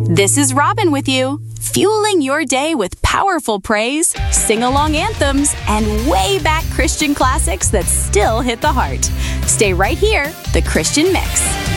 This is Robin with you, fueling your day with powerful praise, sing-along anthems, and way-back Christian classics that still hit the heart. Stay right here, The Christian Mix.